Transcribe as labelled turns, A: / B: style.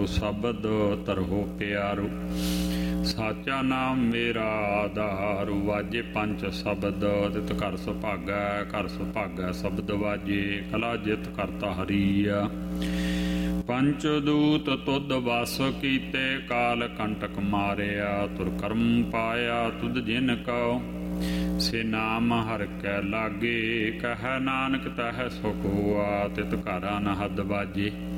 A: ਸ਼ਬਦ ਧਰੋ ਪਿਆਰੋ। ਸਾਚਾ ਨਾਮ ਮੇਰਾ ਆਧਾਰ, ਵਾਜੇ ਪੰਚ ਸ਼ਬਦ ਤਿਤ ਘਰ ਸੁਭਾਗੈ। ਘਰ ਸੁਭਾਗੈ ਸ਼ਬਦ ਵਾਜੇ, ਕਲਾ ਜਿਤ ਕਰਤਾ ਹਰੀਆ। ਪੰਚ ਦੂਤ ਤੁਧ ਵਸ ਕੀਤੇ, ਕਾਲ ਕੰਟਕ ਮਾਰਿਆ। ਤੁਰ ਕਰਮ ਪਾਇਆ ਤੁਧ ਜਿਨ ਕਉ, ਸੇ ਨਾਮ ਹਰਿ ਕੈ ਲਾਗੇ। ਕਹਿ ਨਾਨਕ ਤਹਿ ਸੁਖ ਹੋਆ, ਤਿਤ ਘਰ ਅਨਹਦ ਵਾਜੇ।